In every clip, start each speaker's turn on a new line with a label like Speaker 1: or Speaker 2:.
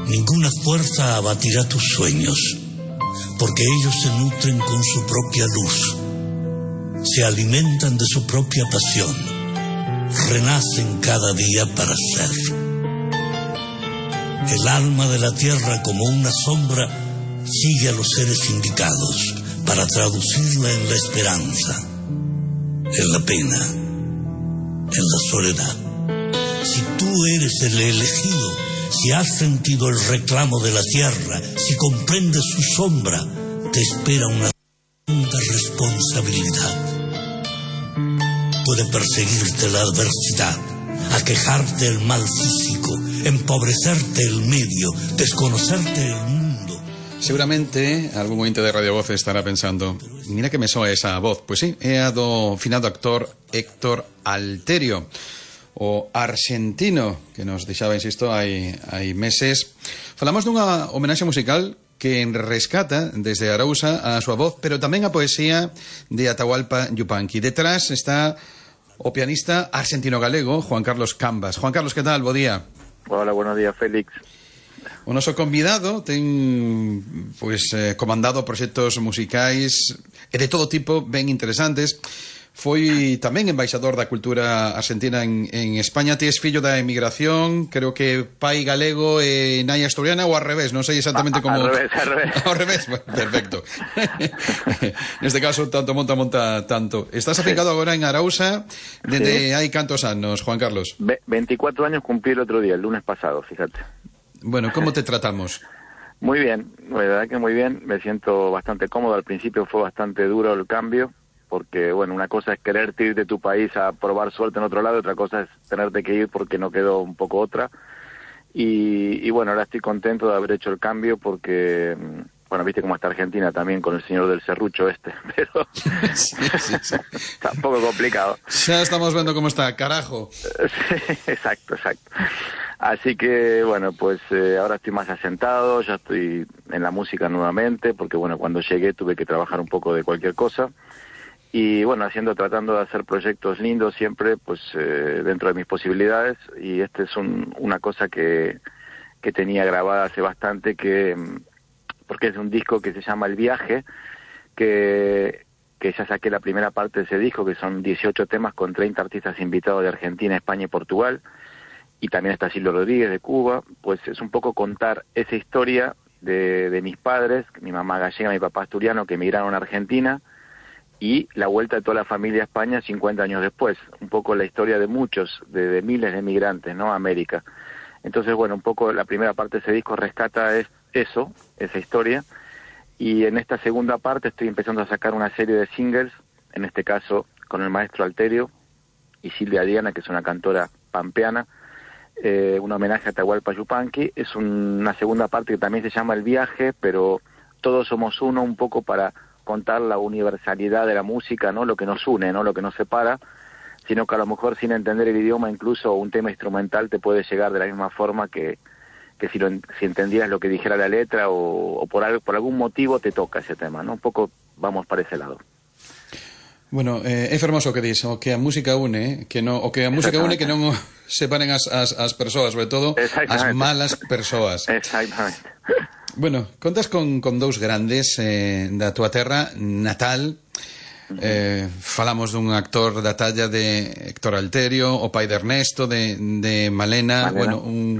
Speaker 1: Ninguna fuerza abatirá tus sueños, porque ellos se nutren con su propia luz, se alimentan de su propia pasión, renacen cada día para ser. El alma de la tierra, como una sombra, sigue a los seres indicados para traducirla en la esperanza, en la pena, en la soledad. Si tú eres el elegido, si has sentido el reclamo de la tierra, si comprendes su sombra, te espera una profunda responsabilidad. Puede perseguirte la adversidad, aquejarte el mal físico, empobrecerte el medio, desconocerte el mundo.
Speaker 2: Seguramente algún ointe de Radio Voz estará pensando, mira que me soa esa voz. Pois sí, é a do finado actor Héctor Alterio, o arxentino que nos deixaba, insisto, hai meses. Falamos dunha homenaxe musical que rescata desde Arousa a súa voz, pero tamén a poesía de Atahualpa Yupanqui. Detrás está o pianista argentino-galego Juan Carlos Cambas. Juan Carlos, que tal? Bo día.
Speaker 3: Hola, buenos días, Félix.
Speaker 2: O noso convidado ten comandado proxectos musicais e de todo tipo ben interesantes. Foi tamén embaixador da cultura argentina en España. Ti es fillo da emigración, creo que pai galego e nai asturiana, ou ao revés, non sei exactamente como...
Speaker 3: Al revés.
Speaker 2: Ao revés, bueno, perfecto. Neste caso, tanto monta tanto. Estás afincado agora en Arousa desde hai cantos anos, Juan Carlos?
Speaker 3: 24 años cumplí el otro día, el lunes pasado, fíjate.
Speaker 2: Bueno, ¿cómo te tratamos?
Speaker 3: Muy bien, la verdad que muy bien, me siento bastante cómodo. Al principio fue bastante duro el cambio, porque, bueno, una cosa es quererte ir de tu país a probar suerte en otro lado, otra cosa es tenerte que ir porque no quedó un poco otra. Y bueno, ahora estoy contento de haber hecho el cambio porque, bueno, viste cómo está Argentina también con el señor del serrucho pero
Speaker 2: sí.
Speaker 3: Está un poco complicado.
Speaker 2: Ya estamos viendo cómo está, carajo.
Speaker 3: Sí, exacto. Así que, bueno, pues ahora estoy más asentado, ya estoy en la música nuevamente, porque, bueno, cuando llegué tuve que trabajar un poco de cualquier cosa. Y bueno, tratando de hacer proyectos lindos siempre, pues dentro de mis posibilidades. Y este es una cosa que tenía grabada hace bastante, porque es un disco que se llama El Viaje, que ya saqué la primera parte de ese disco, que son 18 temas con 30 artistas invitados de Argentina, España y Portugal. Y también está Silvio Rodríguez de Cuba. Pues es un poco contar esa historia de mis padres, mi mamá gallega, mi papá asturiano, que emigraron a Argentina, y la vuelta de toda la familia a España 50 años después, un poco la historia de muchos, de miles de migrantes, ¿no?, a América. Entonces, bueno, un poco la primera parte de ese disco rescata esa historia, y en esta segunda parte estoy empezando a sacar una serie de singles, en este caso con el maestro Alterio y Silvia Diana, que es una cantora pampeana, un homenaje a Atahualpa Yupanqui. Es una segunda parte que también se llama El Viaje, pero todos somos uno, un poco para contar la universalidad de la música, no lo que nos une, no lo que nos separa, sino que a lo mejor sin entender el idioma, incluso un tema instrumental te puede llegar de la misma forma que si entendieras lo que dijera la letra, o por algún motivo te toca ese tema, ¿no? Un poco vamos para ese lado.
Speaker 2: Bueno, é fermoso o que dis, o que a música une, que non separen as persoas, sobre todo as malas persoas.
Speaker 3: Exactamente.
Speaker 2: Bueno, contas con dous grandes da túa terra natal. Falamos dun actor da talla de Héctor Alterio, o pai de Ernesto, de Malena. Bueno,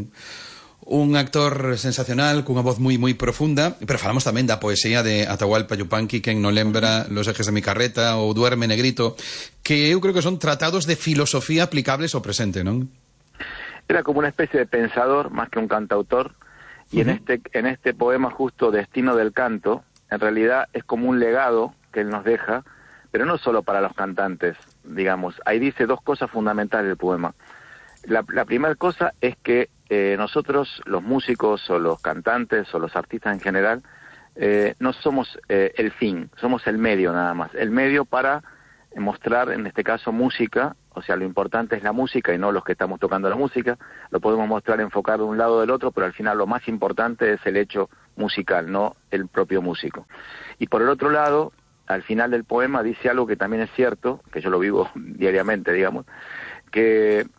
Speaker 2: un actor sensacional, cunha voz moi profunda, pero falamos tamén da poesía de Atahualpa Yupanqui, quen non lembra Los ejes de mi carreta ou Duerme Negrito, que eu creo que son tratados de filosofía aplicables ao presente, non?
Speaker 3: Era como una especie de pensador más que un cantautor, y en este poema justo Destino del Canto, en realidad es como un legado que él nos deja, pero no solo para los cantantes, digamos. Ahí dice dos cosas fundamentales del poema. La primera cosa es que nosotros, los músicos o los cantantes o los artistas en general, no somos el fin, somos el medio nada más. El medio para mostrar, en este caso, música. O sea, lo importante es la música y no los que estamos tocando la música. Lo podemos mostrar, enfocar de un lado o del otro, pero al final lo más importante es el hecho musical, no el propio músico. Y por el otro lado, al final del poema dice algo que también es cierto, que yo lo vivo diariamente, digamos, que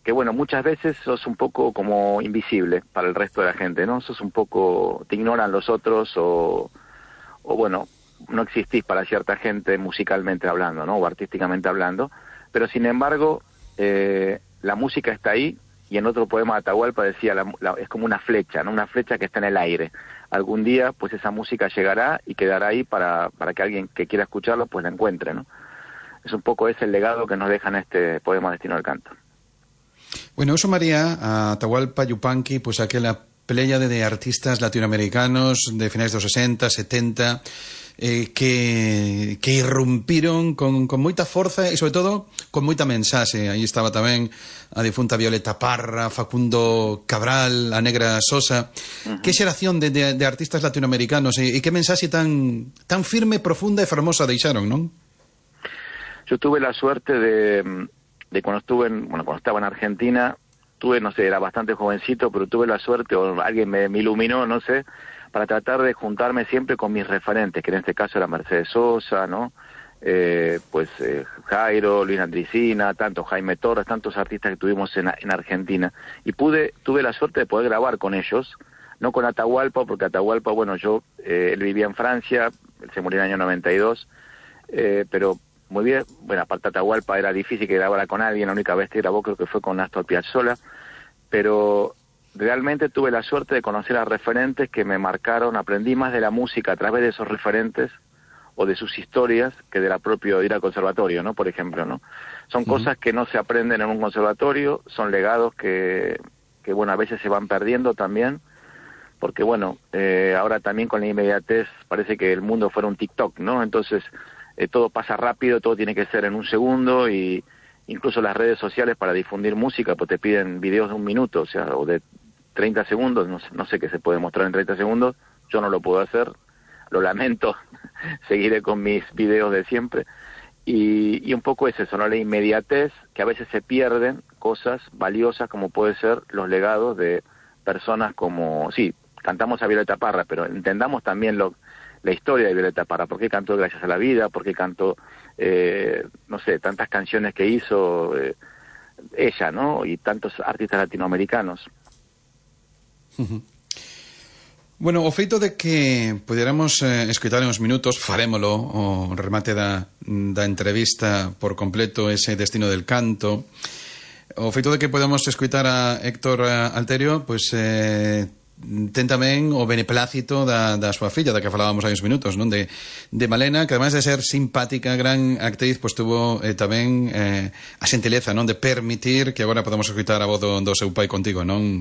Speaker 3: bueno, muchas veces sos un poco como invisible para el resto de la gente, ¿no? Sos un poco, te ignoran los otros o bueno, no existís para cierta gente musicalmente hablando, ¿no? O artísticamente hablando, pero sin embargo, la música está ahí, y en otro poema de Atahualpa decía, es como una flecha, ¿no? Una flecha que está en el aire. Algún día, pues esa música llegará y quedará ahí para que alguien que quiera escucharlo, pues la encuentre, ¿no? Es un poco ese el legado que nos deja en este poema Destino del Canto.
Speaker 2: Bueno, eso María, a Atahualpa Yupanqui, pues aquella pléyade de artistas latinoamericanos de finais dos 60, 70, que irrumpiron con moita forza e, sobre todo, con moita mensaxe. Aí estaba tamén a difunta Violeta Parra, Facundo Cabral, a Negra Sosa. Que xeración de artistas latinoamericanos e que mensaxe tan firme, profunda e fermosa deixaron, non?
Speaker 3: Yo tuve la suerte de cuando estaba en Argentina, no sé, era bastante jovencito, pero tuve la suerte, o alguien me iluminó, no sé, para tratar de juntarme siempre con mis referentes, que en este caso era Mercedes Sosa, ¿no? Jairo, Luis Andricina, Jaime Torres, tantos artistas que tuvimos en Argentina. Y tuve la suerte de poder grabar con ellos, no con Atahualpa, porque Atahualpa, bueno, él vivía en Francia, él se murió en el año 92, pero muy bien, bueno, aparte Atahualpa era difícil que grabara con alguien, la única vez que grabó creo que fue con Astor Piazzolla, pero realmente tuve la suerte de conocer a referentes que me marcaron, aprendí más de la música a través de esos referentes o de sus historias que de la propia ir al conservatorio, ¿no? Por ejemplo, ¿no? Son cosas que no se aprenden en un conservatorio, son legados que bueno, a veces se van perdiendo también, porque bueno, ahora también con la inmediatez parece que el mundo fuera un TikTok, ¿no? Entonces todo pasa rápido, todo tiene que ser en un segundo, y incluso las redes sociales para difundir música pues te piden videos de 1 minuto, o sea, o de 30 segundos, no sé qué se puede mostrar en 30 segundos, yo no lo puedo hacer, lo lamento, seguiré con mis videos de siempre, y un poco es eso, ¿no? La inmediatez, que a veces se pierden cosas valiosas como puede ser los legados de personas como, sí, cantamos a Violeta Parra, pero entendamos también la historia de Violeta Parra, por qué cantó Gracias a la Vida, por qué cantó, no sé, tantas canciones que hizo ella, ¿no? Y tantos artistas latinoamericanos.
Speaker 2: Bueno, o feito de que pudiéramos escoitar en uns minutos, farémolo, o remate da entrevista por completo, ese Destino del Canto, o feito de que podamos escoitar a Héctor Alterio, pois ten tamén o beneplácito da súa filla, da que falábamos hai uns minutos, non? De Malena, que ademais de ser simpática, gran actriz, pois tuvo tamén a xentileza, non? De permitir que agora podamos escoitar a voz do seu pai contigo, non?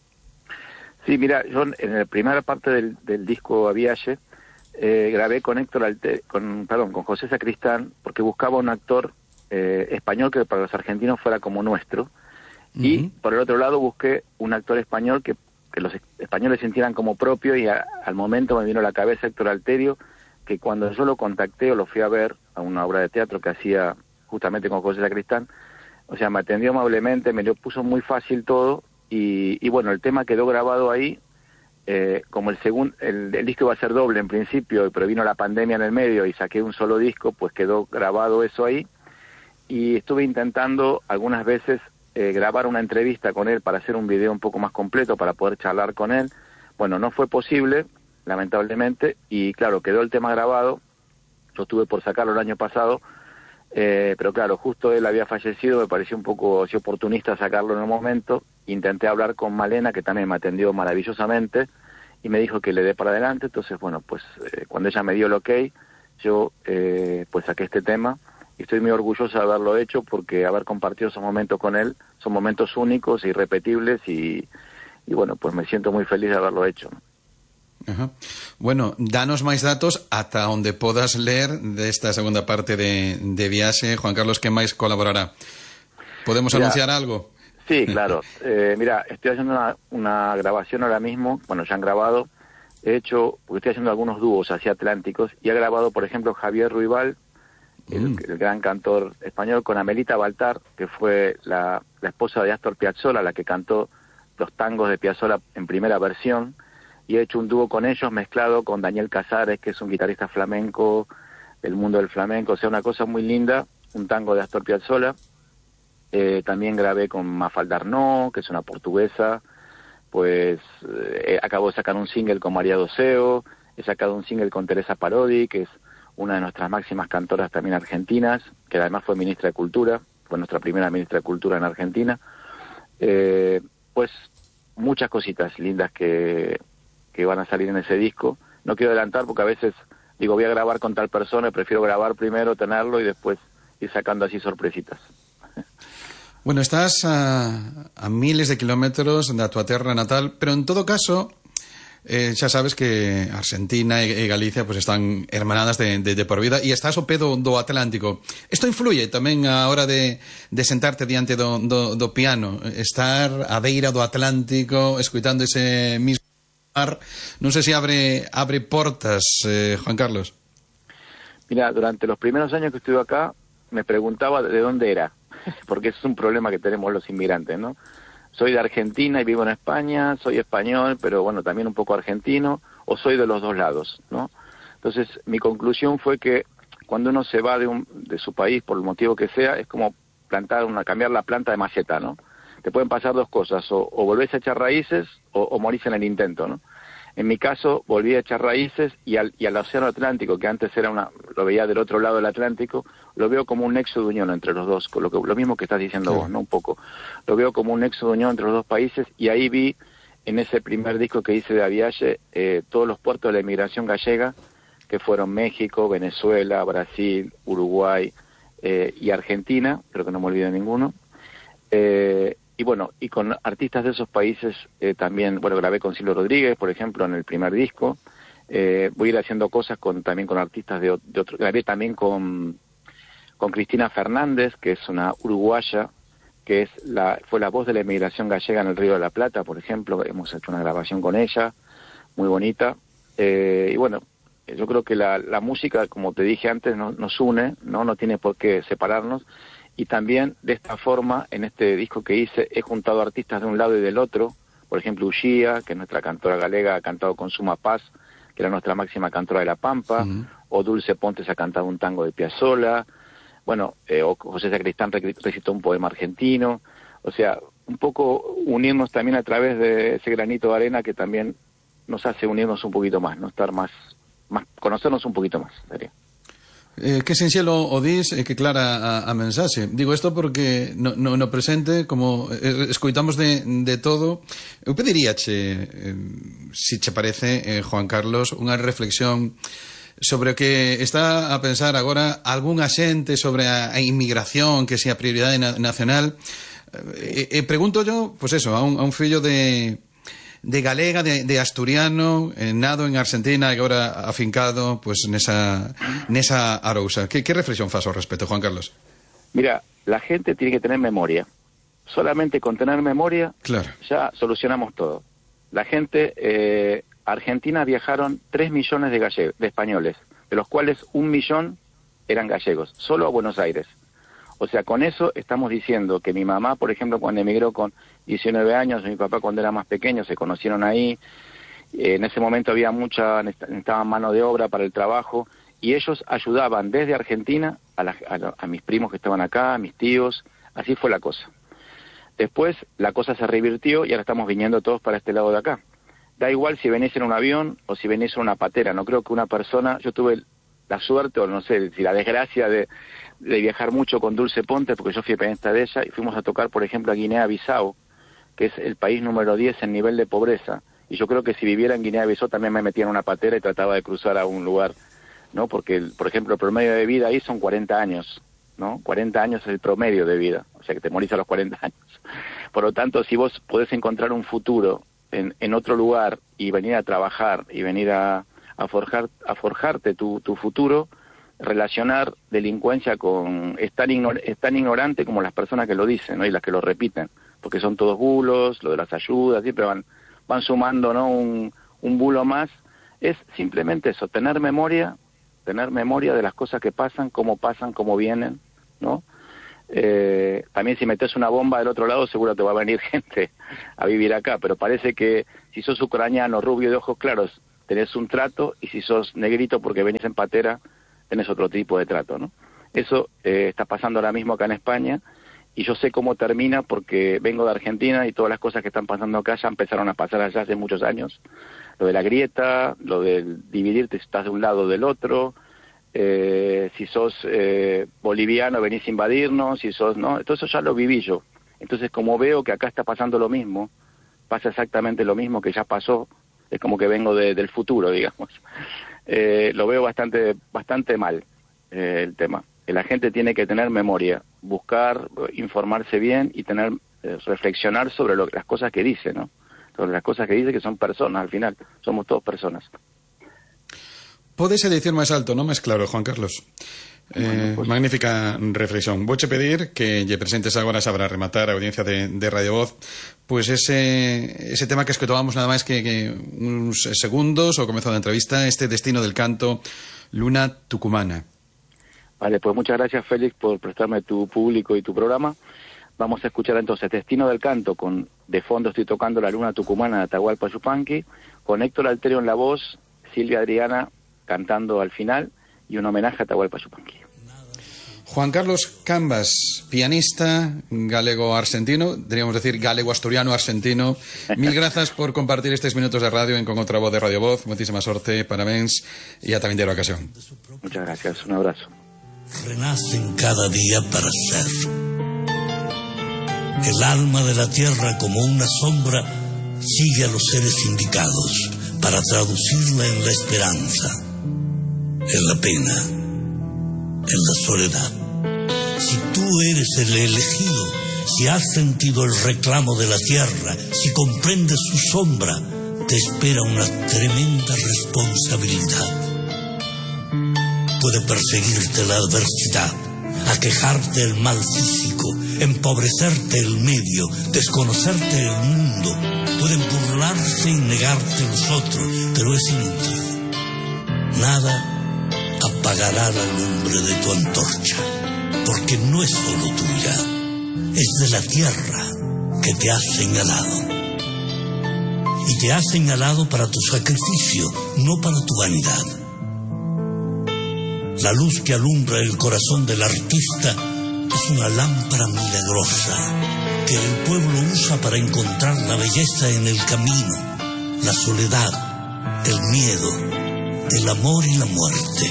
Speaker 3: Sí, mira, yo en la primera parte del disco A Viaje grabé con con José Sacristán, porque buscaba un actor español que para los argentinos fuera como nuestro, y por el otro lado busqué un actor español que los españoles sintieran como propio, y al momento me vino a la cabeza Héctor Alterio, que cuando yo lo contacté o lo fui a ver a una obra de teatro que hacía justamente con José Sacristán, o sea, me atendió amablemente, me lo puso muy fácil todo, y bueno, el tema quedó grabado ahí, como el disco iba a ser doble en principio, pero vino la pandemia en el medio y saqué un solo disco, pues quedó grabado eso ahí, y estuve intentando algunas veces grabar una entrevista con él para hacer un video un poco más completo, para poder charlar con él. Bueno, no fue posible, lamentablemente, y claro, quedó el tema grabado. Yo estuve por sacarlo el año pasado, pero claro, justo él había fallecido, me pareció un poco así oportunista sacarlo en el momento. Intenté hablar con Malena, que también me atendió maravillosamente, y me dijo que le dé para adelante. Entonces, bueno, pues cuando ella me dio el ok, yo pues saqué este tema, y estoy muy orgulloso de haberlo hecho, porque haber compartido esos momentos con él son momentos únicos e irrepetibles, y bueno, pues me siento muy feliz de haberlo hecho.
Speaker 2: Ajá. Bueno, danos máis datos ata onde podas ler desta segunda parte de Viaxe. Juan Carlos, que máis colaborará? ¿Podemos anunciar algo?
Speaker 3: Sí, claro. Mira, estoy haciendo una grabación ahora mismo, bueno, ya han grabado, porque estoy haciendo algunos dúos así atlánticos, y ha grabado, por ejemplo, Javier Ruibal, el gran cantor español, con Amelita Baltar, que fue la esposa de Astor Piazzolla, la que cantó los tangos de Piazzolla en primera versión, y he hecho un dúo con ellos mezclado con Daniel Casares, que es un guitarrista flamenco, del mundo del flamenco, o sea, una cosa muy linda, un tango de Astor Piazzolla. también grabé con Mafalda Arnaud, que es una portuguesa, pues acabo de sacar un single con María Doceo, he sacado un single con Teresa Parodi, que es una de nuestras máximas cantoras también argentinas, que además fue ministra de Cultura, fue nuestra primera ministra de Cultura en Argentina. Pues muchas cositas lindas que van a salir en ese disco. No quiero adelantar porque a veces digo voy a grabar con tal persona y prefiero grabar primero, tenerlo y después ir sacando así sorpresitas.
Speaker 2: Bueno, estás a miles de kilómetros de tu tierra natal, pero en todo caso, xa sabes que Argentina e Galicia pues están hermanadas de por vida e estás ao pé do Atlántico. Isto influye tamén a hora de sentarte diante do piano, estar á beira do Atlántico, escuitando ese mismo mar. Non sei se abre portas, Juan Carlos.
Speaker 3: Mira, durante los primeros años que estuve acá, me preguntaba de dónde era, porque es un problema que tenemos los inmigrantes, ¿no? Soy de Argentina y vivo en España, soy español, pero bueno, también un poco argentino, o soy de los dos lados, ¿no? Entonces, mi conclusión fue que cuando uno se va de su país, por el motivo que sea, es como cambiar la planta de maceta, ¿no? Te pueden pasar dos cosas, o volvés a echar raíces, o morís en el intento, ¿no? En mi caso, volví a echar raíces y al Océano Atlántico, que antes lo veía del otro lado del Atlántico, lo veo como un nexo de unión entre los dos, lo mismo que estás diciendo vos, ¿no? Un poco. Lo veo como un nexo de unión entre los dos países y ahí vi, en ese primer disco que hice de Aviaje, todos los puertos de la inmigración gallega, que fueron México, Venezuela, Brasil, Uruguay y Argentina, creo que no me olvido de ninguno. Y bueno, y con artistas de esos países también, bueno, grabé con Silvio Rodríguez, por ejemplo, en el primer disco. Voy a ir haciendo cosas también con artistas de otro. Grabé también con Cristina Fernández, que es una uruguaya, que fue la voz de la inmigración gallega en el Río de la Plata, por ejemplo. Hemos hecho una grabación con ella, muy bonita. Y bueno, yo creo que la música, como te dije antes, nos une, no tiene por qué separarnos. Y también, de esta forma, en este disco que hice, he juntado artistas de un lado y del otro. Por ejemplo, Uxía, que es nuestra cantora galega, ha cantado con Suma Paz, que era nuestra máxima cantora de La Pampa. O Dulce Pontes ha cantado un tango de Piazzolla. Bueno, o José Sacristán recitó un poema argentino. O sea, un poco unirnos también a través de ese granito de arena que también nos hace unirnos un poquito más, no estar más conocernos un poquito más, sería.
Speaker 2: Que sinxelo o dis e que clara a mensaxe. Digo isto porque no presente, como escoitamos de todo, eu pediríache, se che parece, Juan Carlos, unha reflexión sobre o que está a pensar agora algún axente sobre a inmigración, que se a prioridade nacional. Pregunto yo, pues eso, a un fillo de galega, de asturiano, nado en Argentina e agora afincado pues nesa Arousa. ¿Qué reflexión fas ao respecto, Juan Carlos?
Speaker 3: Mira, la gente tiene que tener memoria. Solamente con tener memoria,
Speaker 2: claro,
Speaker 3: ya solucionamos todo. La gente, Argentina viajaron 3 millones de españoles, de los cuales 1 millón eran gallegos, solo a Buenos Aires. O sea, con eso estamos diciendo que mi mamá, por ejemplo, cuando emigró con 19 años, mi papá cuando era más pequeño, se conocieron ahí. En ese momento necesitaban mano de obra para el trabajo, y ellos ayudaban desde Argentina a mis primos que estaban acá, a mis tíos. Así fue la cosa. Después la cosa se revirtió y ahora estamos viniendo todos para este lado de acá. Da igual si venís en un avión o si venís en una patera. No creo que una persona... Yo tuve la suerte, o no sé, si la desgracia de viajar mucho con Dulce Pontes, porque yo fui pianista de ella, y fuimos a tocar, por ejemplo, a Guinea-Bissau, que es el país número 10 en nivel de pobreza. Y yo creo que si viviera en Guinea-Bissau también me metía en una patera y trataba de cruzar a un lugar, ¿no? Porque, por ejemplo, el promedio de vida ahí son 40 años, ¿no? 40 años es el promedio de vida, o sea que te morís a los 40 años. Por lo tanto, si vos podés encontrar un futuro en otro lugar y venir a trabajar y venir a forjarte tu futuro, relacionar delincuencia es tan ignorante como las personas que lo dicen, ¿no? Y las que lo repiten, porque son todos bulos, lo de las ayudas, siempre van sumando, ¿no? un bulo más. Es simplemente eso, tener memoria de las cosas que pasan, cómo vienen, ¿no? También si metes una bomba del otro lado seguro te va a venir gente a vivir acá, pero parece que si sos ucraniano, rubio de ojos claros, tenés un trato, y si sos negrito porque venís en patera, tenés otro tipo de trato, ¿no? Eso está pasando ahora mismo acá en España, y yo sé cómo termina porque vengo de Argentina y todas las cosas que están pasando acá ya empezaron a pasar allá hace muchos años. Lo de la grieta, lo del dividirte, estás de un lado o del otro, si sos boliviano venís a invadirnos, si sos, ¿no? Todo eso ya lo viví yo. Entonces, como veo que acá está pasando lo mismo, pasa exactamente lo mismo que ya pasó, es como que vengo del futuro, digamos. Lo veo bastante mal el tema. La gente tiene que tener memoria, buscar, informarse bien y tener reflexionar sobre las cosas que dice, ¿no? Sobre las cosas que dice, que son personas, al final, somos todos personas.
Speaker 2: Podes dicir máis alto, non máis claro, Juan Carlos?
Speaker 3: Bueno, pues...
Speaker 2: Magnífica reflexión. Vouche pedir que lle presentes agora para rematar a audiencia de Radio Voz pues ese tema que escoitábamos nada máis que uns segundos ao comezo da entrevista, este Destino del Canto, Luna Tucumana.
Speaker 3: Vale, pues muchas gracias, Félix, por prestarme tu público y tu programa. Vamos a escuchar entonces Destino del Canto, con de fondo estoy tocando La Luna Tucumana de Atahualpa Yupanqui, con Héctor Alterio en la voz, Silvia Adriana cantando al final, y un homenaje a Atahualpa Yupanqui.
Speaker 2: Juan Carlos Cambas, pianista galego-argentino, deberíamos decir galego-asturiano-argentino. Mil grazas por compartir estes minutos de radio en Con Outra Voz de Radio Voz. Moitísima sorte, parabéns e ata vindeira ocasión.
Speaker 3: Muchas gracias, un abrazo.
Speaker 1: Renacen cada día para ser. El alma de la tierra, como una sombra, sigue a los seres indicados para traducirla en la esperanza, en la pena, en la soledad. Si tú eres el elegido, si has sentido el reclamo de la tierra, si comprendes su sombra, te espera una tremenda responsabilidad. Puede perseguirte la adversidad, aquejarte el mal físico, empobrecerte el medio, desconocerte el mundo. Pueden burlarse y negarte los otros, pero es inútil. Nada apagará la lumbre de tu antorcha, porque no es solo tuya, es de la tierra que te ha señalado. Y te ha señalado para tu sacrificio, no para tu vanidad. La luz que alumbra el corazón del artista es una lámpara milagrosa que el pueblo usa para encontrar la belleza en el camino, la soledad, el miedo, el amor y la muerte.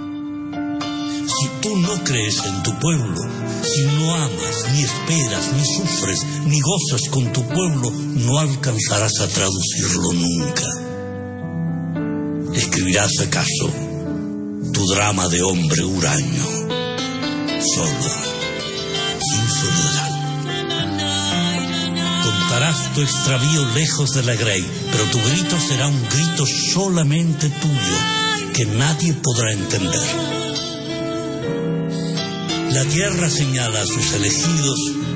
Speaker 1: Si tú no crees en tu pueblo, si no amas, ni esperas, ni sufres, ni gozas con tu pueblo, no alcanzarás a traducirlo nunca. ¿Escribirás acaso tu drama de hombre huraño, solo, sin soledad? Contarás tu extravío lejos de la grey, pero tu grito será un grito solamente tuyo, que nadie podrá entender. La tierra señala a sus elegidos